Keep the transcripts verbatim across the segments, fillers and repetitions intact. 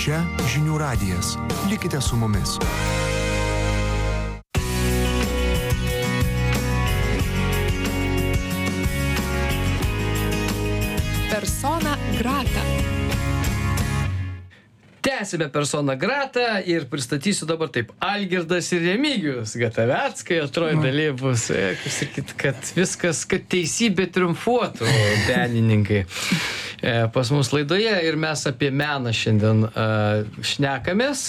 Čia Žinių radijas. Likite su mumis. Persona grata. Tęsime persona grata ir pristatysiu dabar taip. Algirdas ir Remigijus Gataveckai, atrodo, dalyje bus, kaip sakyt, kad viskas, kad teisybė triumfuotų, menininkai. E, pas mus laidoje ir mes apie meną šiandien uh, šnekamės,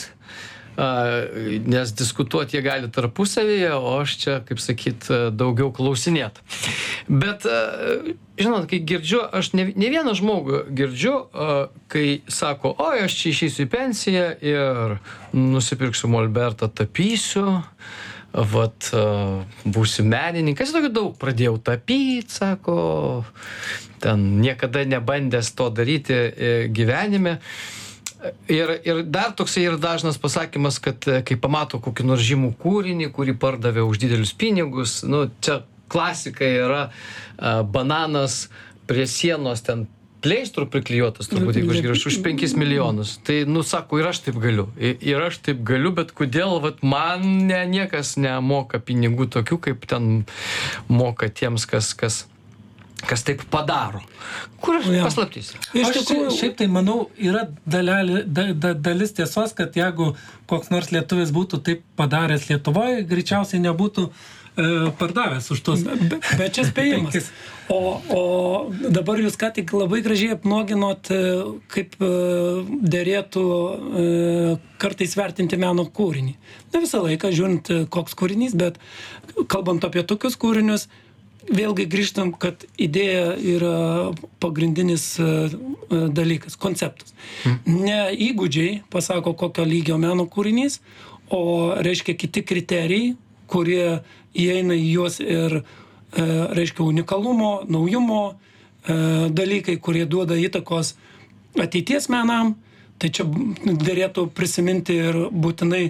uh, nes diskutuoti jie gali tarpusavyje, o aš čia, kaip sakyt, daugiau klausinėt. Bet, uh, žinot, kai girdžiu, aš ne, ne vieną žmogų girdžiu, uh, kai sako, oi, aš čia išeisiu į pensiją ir nusipirksiu molbertą, tapysiu, vat, uh, būsiu menininkas, tokio daug pradėjau tapyti, sako, ten niekada nebandęs to daryti e, gyvenime. Ir, ir dar toksai ir dažnas pasakymas, kad e, kai pamato kokį nors žymų kūrinį, kurį pardavė už didelius pinigus, nu, čia klasika yra e, bananas prie sienos ten pleistru priklijuotas, turbūt, jeigu aš grįžtu, už penkis milijonus. Tai, nu, sako, ir aš taip galiu. Ir, ir aš taip galiu, bet kodėl, vat, man ne, niekas nemoka pinigų tokių, kaip ten moka tiems, kas, kas kas taip padaro. Kur aš paslaptys? Iš tikrųjų, šiaip tai manau, yra dalelė, da, da, dalis tiesos, kad jeigu koks nors lietuvis būtų taip padaręs Lietuvoje, greičiausiai nebūtų e, pardavęs už tos. Be, bet čia spėjimas. O, o dabar jūs ką tik labai gražiai apnuoginot, kaip derėtų kartais vertinti meno kūrinį. Ne visą laiką, žiūrint koks kūrinys, bet kalbant apie tokius kūrinius, vėlgi grįžtam, kad idėja yra pagrindinis dalykas, konceptas. Ne įgūdžiai pasako, kokio lygio meno kūrinys, o reiškia kiti kriterijai, kurie įeina į juos ir reiškia unikalumo, naujumo dalykai, kurie duoda įtakos ateities menam. Tai čia derėtų prisiminti ir būtinai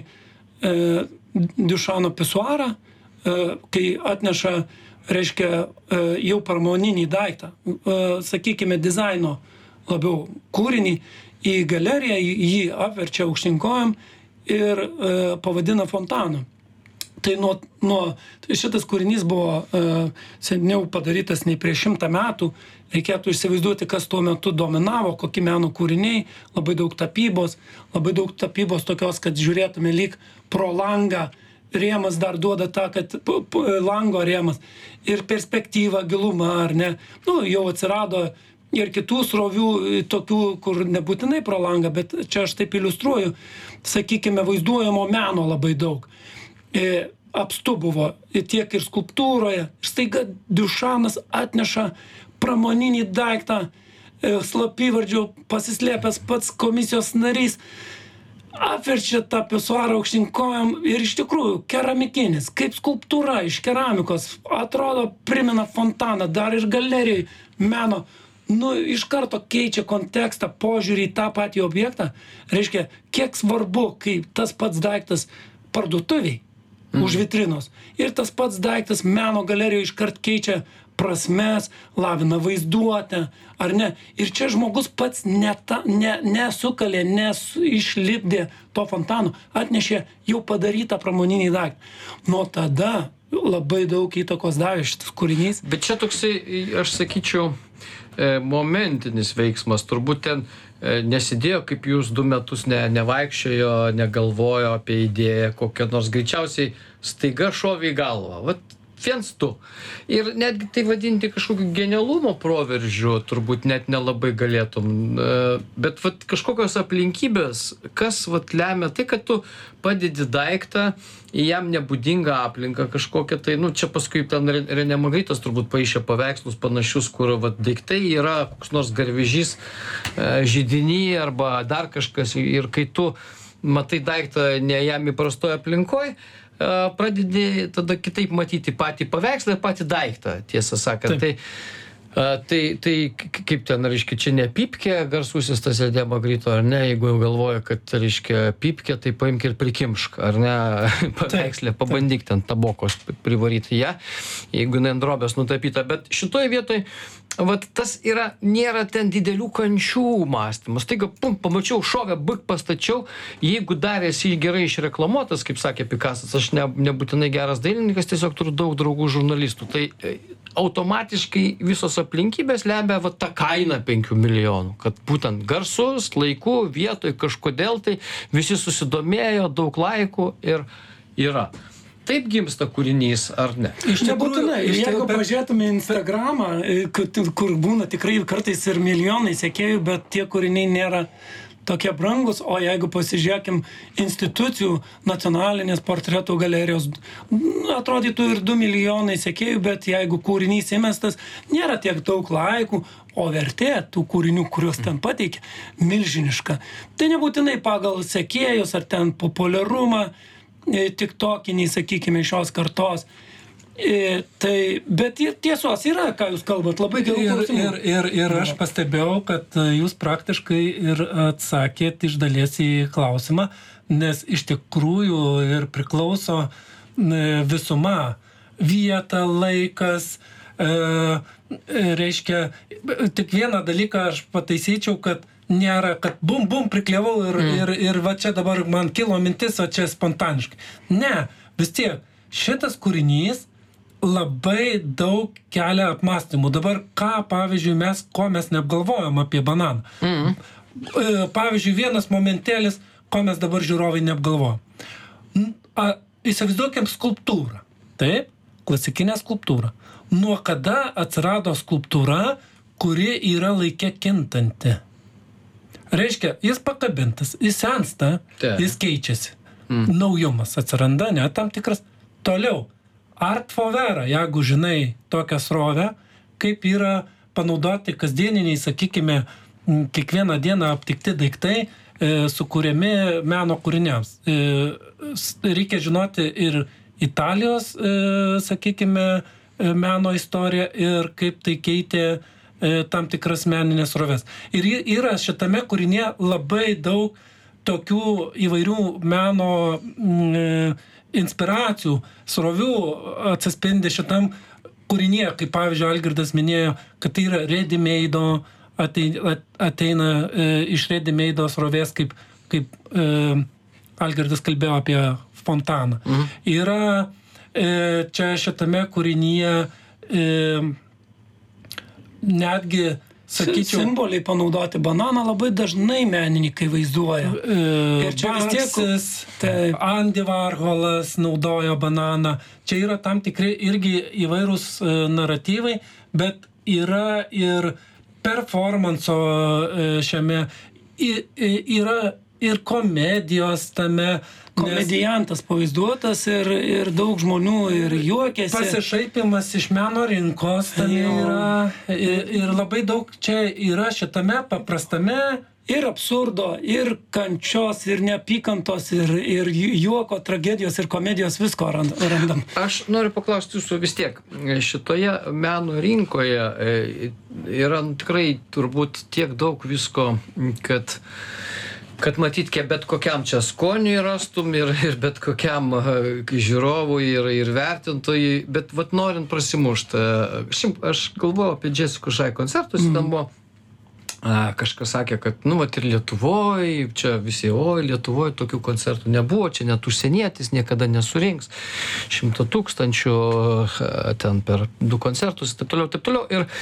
Dušano pisuarą, kai atneša reiškia jau pramoninį daiktą, sakykime, dizaino labiau kūrinį į galeriją, jį apverčia aukštyn kojom ir pavadina fontanu. Tai nuo, nuo, šitas kūrinys buvo seniau padarytas nei prieš šimtą metų, reikėtų įsivaizduoti, kas tuo metu dominavo, kokie meno kūriniai, labai daug tapybos, labai daug tapybos tokios, kad žiūrėtume lyg pro langą, rėmas dar duoda tą, kad p, p, lango rėmas ir perspektyva, giluma, ar ne. Nu, jau atsirado ir kitų srovių, tokių, kur nebūtinai pro langą, bet čia aš taip iliustruoju, sakykime, vaizduojamo meno labai daug. E, apstu buvo tiek ir skulptūroje, ir staiga Dušanas atneša pramoninį daiktą, e, slapyvardžiu pasislėpęs pats komisijos narys, apverčia tą pisuarą aukštyn kojom ir iš tikrųjų keramikinis, kaip skulptūra iš keramikos, atrodo, primena fontaną, dar ir galerijai meno, nu, iš karto keičia kontekstą, požiūrį į tą patį objektą, reiškia, kiek svarbu, kai tas pats daiktas parduotuviai mm. už vitrinos ir tas pats daiktas meno galerijoje iškart keičia prasmes, lavina vaizduotę, ar ne? Ir čia žmogus pats neta, ne, nesukalė, neišlipdė to fontano, atnešė jau padarytą pramoninį daiktą. Nuo tada labai daug įtakos davė šitas kūrinys. Bet čia toksai, aš sakyčiau, momentinis veiksmas, turbūt ten nesidėjo, kaip jūs du metus ne, nevaikščiojo, negalvojo apie idėją, kokią nors greičiausiai staiga šovė į galvą. Vat viens tu. Ir netgi tai vadinti kažkokiu genialumo proveržiu turbūt net nelabai galėtum. Bet vat kažkokios aplinkybės, kas vat lemia tai, kad tu padedi daiktą į jam nebūdingą aplinką kažkokią, tai, nu, čia paskui ten Renė Magritas turbūt paišė paveikslus panašius, kur vat daiktai yra koks nors garvežys židiny arba dar kažkas, ir kai tu matai daiktą ne jam įprastoje aplinkoje, pradedi tada kitaip matyti patį paveikslą ir patį daiktą, tiesą sakant. Tai, tai, tai kaip ten, reiškia, čia ne Pypkė, garsusis tas Renė Magrito, ar ne, jeigu jau galvoja, kad, reiškia, Pypkė, tai paimk ir prikimšk, ar ne, paveikslę, pabandyk ten tabokos privaryti ją, jeigu jinai ant drobės nutapyta. Bet šitoje vietoje vat tas yra, nėra ten didelių kančių mąstymas. Taigi, pum, pamačiau, šovę, bik pastačiau, jeigu dar esi gerai išreklamuotas, kaip sakė Pikasas, aš ne, nebūtinai geras dailininkas, tiesiog turiu daug draugų žurnalistų. Tai automatiškai visos aplinkybės lemia va tą kainą penkių milijonų, kad būtent garsus, laiku, vietoj, kažkodėl tai visi susidomėjo, daug laikų ir yra. Taip gimsta kūrinys, ar ne? Iš nebūtinai. Jeigu pažiūrėtume Instagramą, kur būna tikrai kartais ir milijonai sekėjų, bet tie kūriniai nėra tokie brangus, o jeigu pasižiūrėkim institucijų nacionalinės portretų galerijos, atrodytų ir du milijonai sekėjų, bet jeigu kūrinys įmestas, nėra tiek daug laikų, o vertė tų kūrinių, kuriuos ten pateikia, milžiniška. Tai nebūtinai pagal sekėjus ar ten populiarumą, tiktokiniai, sakykime, šios kartos. E, tai, bet ir tiesos yra, ką jūs kalbat, labai gerų klausimų. Ir, ir, ir aš pastebėjau, kad jūs praktiškai ir atsakėt iš dalies į klausimą, nes iš tikrųjų ir priklauso visuma, vieta, laikas, e, reiškia, tik vieną dalyką aš pataisyčiau, kad nėra, kad bum, bum, prikliavau ir, mm. ir, ir va čia dabar man kilo mintis, va čia spontaniškai. Ne, vis tiek, šitas kūrinys labai daug kelia apmąstymų. Dabar ką, pavyzdžiui, mes, ko mes neapgalvojom apie bananą. Mm. Pavyzdžiui, vienas momentėlis, ko mes dabar žiūrovai neapgalvojom. A, įsivaizduokim skulptūrą. Taip, klasikinė skulptūra. Nuo kada atsirado skulptūra, kuri yra laike kintanti? Reiškia, jis pakabintas, jis sensta, Te. jis keičiasi. Mm. Naujumas atsiranda, ne, tam tikras. Toliau, art favera, jeigu žinai tokią srovę, kaip yra panaudoti kasdieniniai, sakykime, kiekvieną dieną aptikti daiktai, e, sukūrėmi meno kūriniams. E, reikia žinoti ir Italijos, e, sakykime, meno istoriją ir kaip tai keitė tam tikras meninės sroves. Ir yra šitame kūrinėje labai daug tokių įvairių meno mm, inspiracijų, srovių atsispindi šitam kūrinėje, kaip pavyzdžiui Algirdas minėjo, kad tai yra ready-made, ateina, ateina e, iš ready-made srovės, kaip, kaip e, Algirdas kalbėjo apie fontaną. Mhm. Yra e, čia šitame kūrinyje e, netgi, sakyčiau... Simboliai panaudoti bananą labai dažnai menininkai vaizduoja. E, ir čia vis tiek... Taip, Andy Warholas naudojo bananą. Čia yra tam tikri irgi įvairūs e, naratyvai, bet yra ir performanso e, šiame, I, i, yra ir komedijos tame. Komediantas pavaizduotas ir, ir daug žmonių ir juokiasi. Pasišaipimas iš meno rinkos tame yra ir, ir labai daug čia yra šitame paprastame. Ir absurdo, ir kančios, ir neapykantos, ir, ir juoko, tragedijos, ir komedijos, visko randam. Aš noriu paklausti jūsų vis tiek. Šitoje meno rinkoje yra tikrai turbūt tiek daug visko, kad kad matyt, bet kokiam čia skoniui rastum ir, ir bet kokiam uh, žiūrovui ir, ir vertintojui, bet vat norint prasimušt. Uh, aš galvoju apie Jessica Shy koncertus, mm. ten buvo uh, kažkas sakė, kad nu vat ir Lietuvoj, čia visi, oi, Lietuvoj tokių koncertų nebuvo, čia net užsienietis niekada nesurinks šimto tūkstančių uh, ten per du koncertus, taip toliau, taip toliau. Ir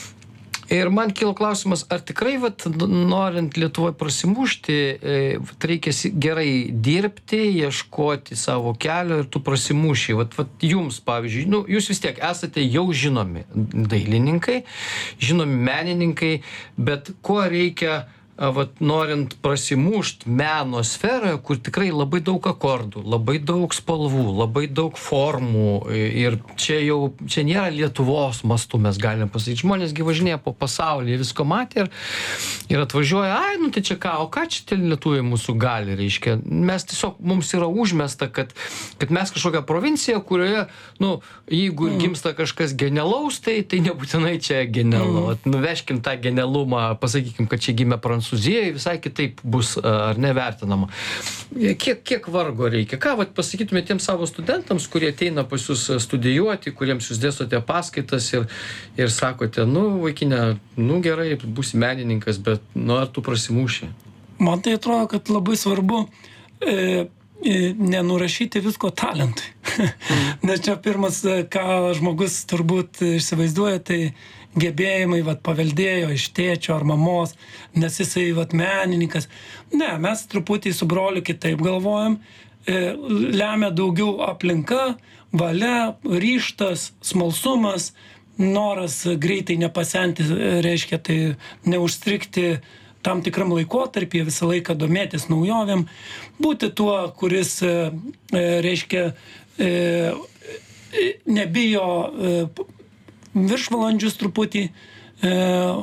Ir man kilo klausimas, ar tikrai, vat, norint Lietuvoje prasimušti, reikia gerai dirbti, ieškoti savo kelio ir tu prasimuši. Vat, vat jums, pavyzdžiui, nu, jūs vis tiek esate jau žinomi dailininkai, žinomi menininkai, bet ko reikia, vat, norint prasimušt meno sferoje, kur tikrai labai daug akordų, labai daug spalvų, labai daug formų ir čia jau, čia nėra Lietuvos mastu, mes galim pasakyti, žmonės gi važinėja po pasaulį, visko matė ir, ir atvažiuoja, ai, nu tai čia ką, o ką čia tie lietuviai mūsų gali, reiškia, mes tiesiog, mums yra užmesta, kad, kad mes kažkokią provinciją, kurioje, nu, jeigu mm. gimsta kažkas genialaus, tai, tai nebūtinai čia genialu, mm. nuveškim tą genialumą, pasakykim, kad čia gimė prancūzų, Prancūzijoje visai kitaip bus ar nevertinama. Kiek, kiek vargo reikia? Ką vat, pasakytumėte tiems savo studentams, kurie ateina pas jūs studijuoti, kuriems jūs dėstote paskaitas ir, ir sakote, nu, vaikinė, nu gerai, būsi menininkas, bet nu, ar tu prasimuši? Man tai atrodo, kad labai svarbu e, e, nenurašyti visko talentui. Mm. Nes čia pirmas, ką žmogus turbūt įsivaizduoja, tai gebėjimai vat, paveldėjo iš tėčio ar mamos, nes jisai vat, menininkas. Ne, mes truputį su broliu kitaip galvojam. E, lemia daugiau aplinka, valia, ryžtas, smalsumas, noras greitai nepasenti, reiškia tai neužstrikti tam tikram laikotarpį, visą laiką domėtis naujovėm, būti tuo, kuris, e, reiškia, e, nebijo e, viršvalandžius truputį, e,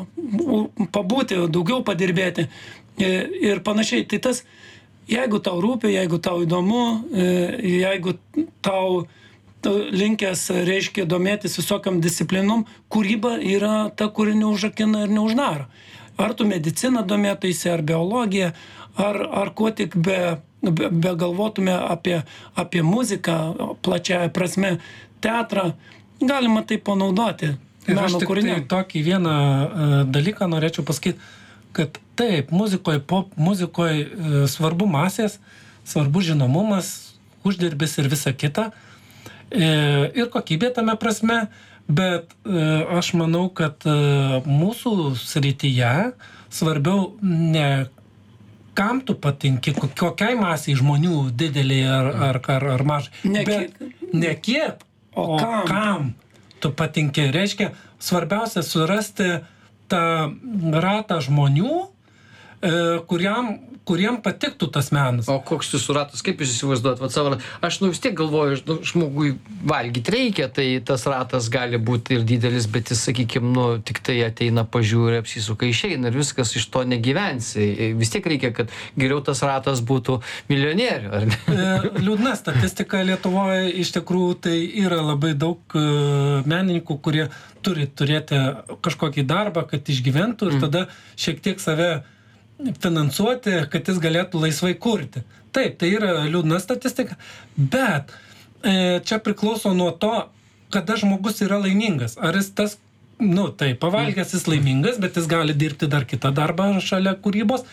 pabūti, daugiau padirbėti e, ir panašiai. Tai tas, jeigu tau rūpi, jeigu tau įdomu, e, jeigu tau linkęs, reiškia, domėtis visokiam disciplinom, kūryba yra ta, kuri neužrakina ir neuždaro. Ar tu mediciną domėtaisi, ar biologiją, ar, ar kuo tik be, be, be galvotume apie, apie muziką, plačiąją prasme, teatrą, galima tai panaudoti. Ir aš tik tai tokį vieną uh, dalyką norėčiau pasakyti, kad taip, muzikoje, pop muzikoje uh, svarbu masės, svarbu žinomumas, uždirbis ir visa kita, uh, ir kokybė tame prasme, bet uh, aš manau, kad uh, mūsų srityje svarbiau ne kam tu patinki, kokiai masiai žmonių didelį ar, ar, ar, ar mažai, ne bet ne kiek, o, o kam? kam tu patinki. Reiškia, svarbiausia surasti tą ratą žmonių, kuriam, kuriem patiktų tas menas. O koks jūsų ratas, kaip jūs įsivaizduojat? Vat savo, aš nu vis tiek galvoju, nu, žmogui valgyti reikia, tai tas ratas gali būti ir didelis, bet jis, sakykime, nu, tik tai ateina, pažiūri, apsisuka, išeina ir viskas, iš to negyvensi. Vis tiek reikia, kad geriau tas ratas būtų milijonierių, ar ne? Liūdna statistika Lietuvoje, iš tikrųjų, tai yra labai daug menininkų, kurie turi turėti kažkokį darbą, kad išgyventų ir tada šiek tiek save finansuoti, kad jis galėtų laisvai kurti. Taip, tai yra liūdna statistika, bet e, čia priklauso nuo to, kada žmogus yra laimingas. Ar jis tas, nu, tai pavalgęs jis laimingas, bet jis gali dirbti dar kitą darbą šalia kūrybos.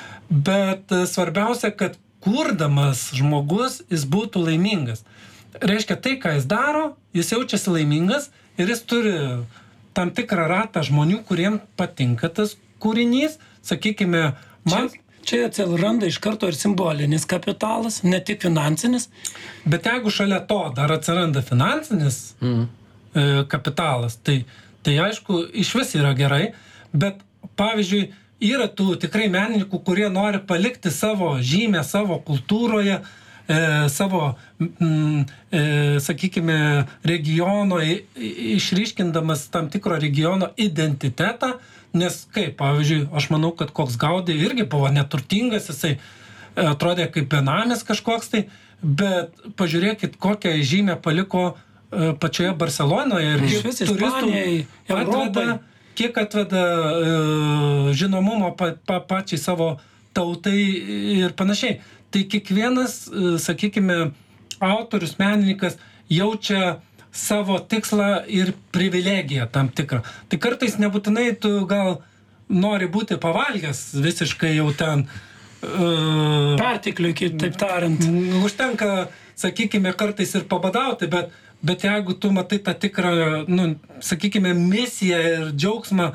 Bet e, svarbiausia, kad kurdamas žmogus, jis būtų laimingas. Reiškia, tai, ką jis daro, jis jaučiasi laimingas ir jis turi tam tikrą ratą žmonių, kuriem patinka tas kūrinys. Sakykime, man... Čia, čia atsiranda iš karto ir simbolinis kapitalas, ne tik finansinis. Bet jeigu šalia to dar atsiranda finansinis mm. e, kapitalas, tai, tai aišku, iš vis yra gerai. Bet, pavyzdžiui, yra tų tikrai menininkų, kurie nori palikti savo žymę, savo kultūroje, e, savo, mm, e, sakykime, regiono, išryškindamas tam tikro regiono identitetą. Nes kaip, pavyzdžiui, aš manau, kad koks Gaudė irgi buvo neturtingas, jisai atrodė kaip benamis kažkoks tai, bet pažiūrėkit, kokią žymę paliko pačioje Barcelonoje ir kiek turistų atveda, kiek atveda e, žinomumo pa, pa, pačiai savo tautai ir panašiai. Tai kiekvienas, sakykime, autorius, menininkas jaučia savo tikslą ir privilegiją tam tikrą. Tai kartais nebūtinai tu gal nori būti pavalgęs visiškai jau ten. Uh, Pertekliui, taip tariant. Užtenka, sakykime, kartais ir pabadauti, bet, bet jeigu tu matai tą tikrą, nu, sakykime, misiją ir džiaugsmą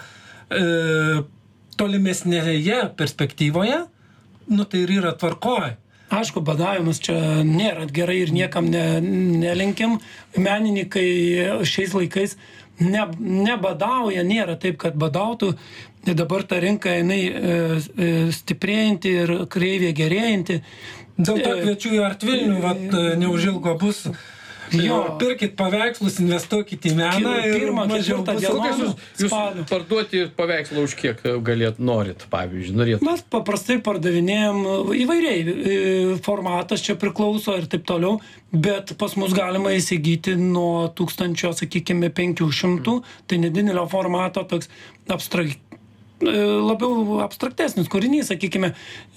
uh, tolimesnėje perspektyvoje, nu tai ir yra tvarkoj. Aišku, badavimas čia nėra gerai ir niekam ne, nelinkim. Menininkai šiais laikais ne, nebadauja, nėra taip, kad badautų. Dabar ta rinka, jinai e, e, stiprėjanti ir kreivė gerėjanti. Dėl to kviečiu į Art Vilnių, vat neužilgo bus. Jo, pirkit paveikslus, investuokit į meną ir pirmą, ketvirtą dieną. Jūs, jūs parduoti paveikslą už kiek galėt, norit, pavyzdžiui, norėt? Mes paprastai pardavinėjom įvairiai, formatas čia priklauso ir taip toliau, bet pas mus galima įsigyti nuo tūkstančio, sakykime, penkių šimtų, tai nedidelio formato toks abstrak, labiau abstraktesnis kūrinys, sakykime,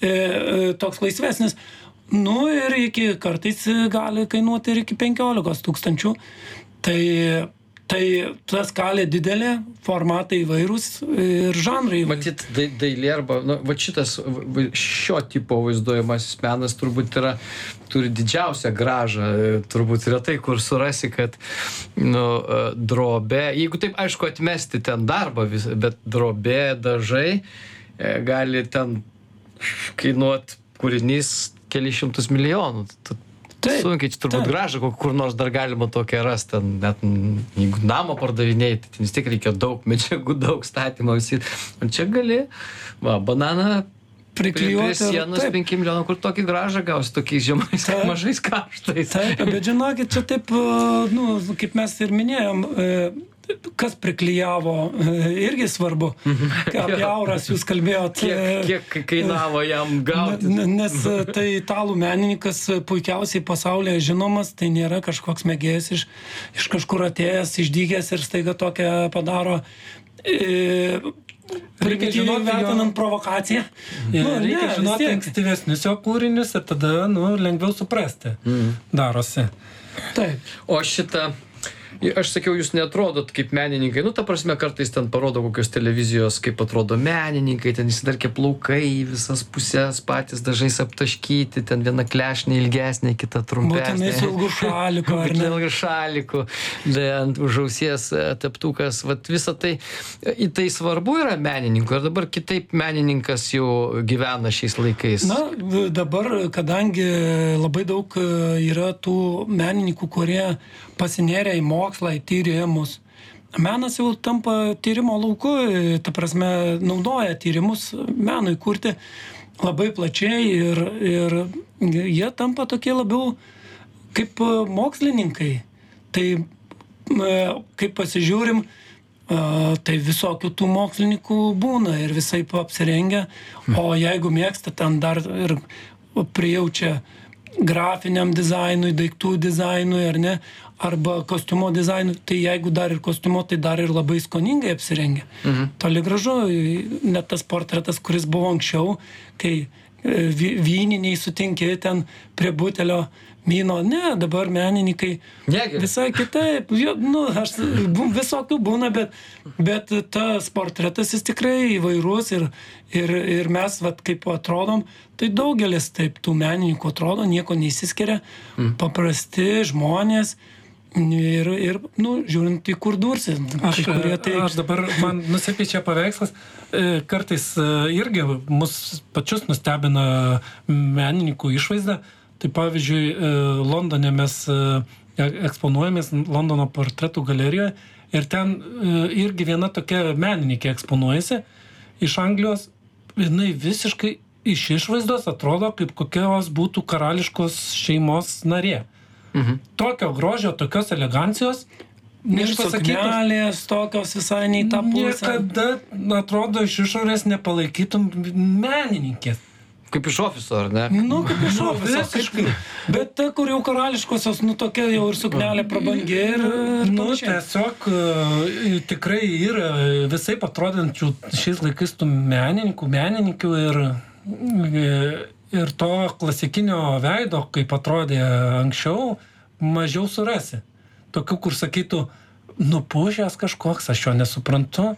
toks laisvesnis. Nu ir iki kartais gali kainuoti ir iki penkiolikos tūkstančių. Tai, tai ta skalė didelė, formatai įvairūs ir žanrai įvairūs. Matyt, dai- dailė arba, nu, va šitas, va, šio tipo vaizduojamasis menas turbūt yra, turi didžiausią gražą, turbūt retai, kur surasi, kad, nu, drobė, jeigu taip, aišku, atmesti ten darbą, vis, bet drobė dažai e, gali ten kainuot kūrinys kelis šimtus milijonų. Tu- Taip, Sunkiai, čia turbūt taip. gražą, kur- kur nors dar galima tokią rasti, ten net mm, jeigu namą pardavinėjai, tai ten vis tiek reikia daug medžiagų, daug statymo, visi. O čia gali, va, bananą prie, prie Priklijuoti. sienos Taip. penki milijonų, kur tokį gražą gausi, tokiais žemais, Taip. mažais kaštais. Taip, bet žinokit, čia taip, nu, kaip mes ir minėjom, kas priklijavo, irgi svarbu. Apie auras jūs kalbėjot. Kiek, kiek kainavo jam gauti? N- Nes tai italų menininkas puikiausiai pasaulyje žinomas, tai nėra kažkoks mėgėjas iš, iš kažkur atėjęs, išdygęs ir staiga tokią padaro. E, primityviai žinoti jo- vertinant provokaciją. Ir Nu, reikia ne, žinoti vis tiek. ankstyvesnius jo kūrinius ir tada, nu, lengviau suprasti darosi. Taip. O šitą, aš sakiau, jūs netrodot kaip menininkai, nu, ta prasme, kartais ten parodo kokios televizijos, kaip atrodo menininkai, ten įsidarkė plaukai į visas pusės, patys dažais aptaškyti, ten viena klešnė ilgesnė, kita trumpesnė. Būtinai su ilgu šaliku, ar ne? Ilgu šaliku, da, ant už ausies e, teptukas, vat visą tai, į tai svarbu yra menininkui, ir dabar kitaip menininkas jau gyvena šiais laikais. Na, v- dabar, kadangi labai daug e, yra tų menininkų, kurie pasinėrė į mokslą, į tyrimus, menas jau tampa tyrimo lauku, e, ta prasme, naudoja tyrimus menui kurti labai plačiai ir, ir jie tampa tokie labiau kaip e, mokslininkai. Tai e, kaip pasižiūrim, e, tai visokių tų mokslininkų būna ir visai apsirengia, o jeigu mėgsta ten dar ir prijaučia grafiniam dizainui, daiktų dizainui, ar ne, arba kostiumo dizainui, tai jeigu dar ir kostiumo, tai dar ir labai skoningai apsirengia. Mhm. Toli gražu, net tas portretas, kuris buvo anksčiau, kai e, vy- vyniniai sutinki ten prie butelio vyno, ne, dabar menininkai Negi. visai kitaip, jo, nu, aš, bu- visokių būna, bet, bet tas portretas jis tikrai įvairus ir, ir, ir mes, vat, kaip atrodom, tai daugelis taip tų menininkų atrodo, nieko neįsiskiria, mm. paprasti žmonės ir, ir, nu, žiūrint į kur dursi. Aš, kai kurie tai... aš dabar, man nusipiečia paveikslas, e, kartais e, irgi mus pačius nustebina menininkų išvaizda. Tai pavyzdžiui, e, Londone mes e, eksponuojamės Londono portretų galerijoje ir ten e, irgi viena tokia menininkė eksponuojasi iš Anglijos, jinai visiškai iš išvaizdos atrodo kaip kokios būtų karališkos šeimos narė. Mhm. Tokio grožio, tokios elegancijos, Ir suknelės tokios visai nei tą pusę. niekada atrodo iš išorės nepalaikytum menininkės. Kaip iš ofiso, ar ne? Nu, kaip iš Nu, ofiso, visiškai. kaip- Bet ta, kur jau karališkosios, nu, tokia jau ir suknelė prabangi ir, ir Nu, panašiai. tiesiog e, tikrai yra visai atrodančių šiais laikais tų menininkų, menininkių ir, e, ir to klasikinio veido, kaip atrodė anksčiau, mažiau surasi. Tokių, kur sakytų, nupužęs kažkoks, aš jo nesuprantu.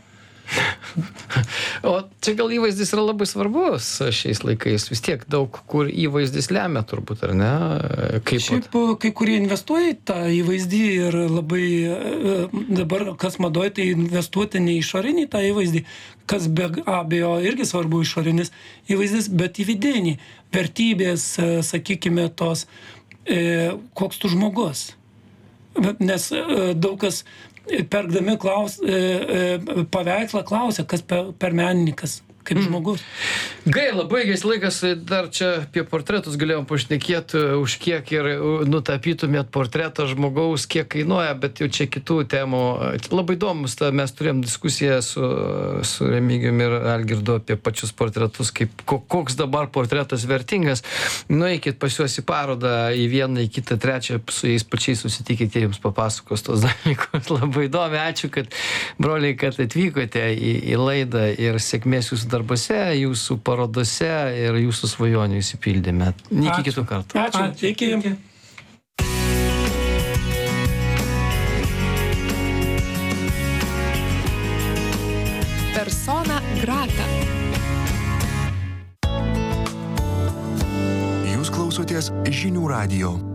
O čia gal įvaizdis yra labai svarbus šiais laikais. Vis tiek daug kur įvaizdis lemia turbūt, ar ne? Kaip Šiaip kai kurie investuoja į tą įvaizdį ir labai e, dabar, kas madoja, tai investuoti ne išorinį tą įvaizdį, kas be abejo irgi svarbu išorinis įvaizdis, bet į vidinį vertybės, e, sakykime, tos, e, koks tu žmogus. Nes e, daug kas perkdami klaus, e, e, paveikslą klausia, kas per, per menininkas, kaip žmogus. Gaila, baigėsi laikas, dar čia apie portretus galėjom pašnekėti, už kiek ir nutapytumėt portretą žmogaus, kiek kainuoja, bet jau čia kitų temų. Labai įdomus, ta, mes turėjom diskusiją su, su Remigijum ir Algirdu apie pačius portretus, kaip, koks dabar portretas vertingas. Nueikit pas juos į parodą, į vieną, į kitą, trečią, su jais pačiais susitikite, jums papasakos tos dalykus. Labai įdomi, ačiū, kad broliai, kad atvykote į, į laidą ir sėkmės jūsų darbose, jūsų parodose ir jūsų svajonių įsipildyme. Iki kitų kartų. Ačiū. Ačiū. Iki. Iki. Persona grata. Jūs klausotės Žinių radijo.